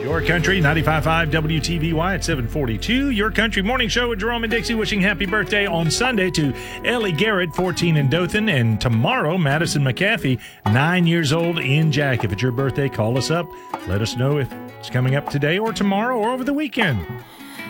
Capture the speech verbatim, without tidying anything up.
Your Country, ninety-five point five W T V Y at seven forty-two. Your Country Morning Show with Jerome and Dixie wishing happy birthday on Sunday to Ellie Garrett, fourteen in Dothan. And tomorrow, Madison McAfee, nine years old in Jack. If it's your birthday, call us up. Let us know if it's coming up today or tomorrow or over the weekend.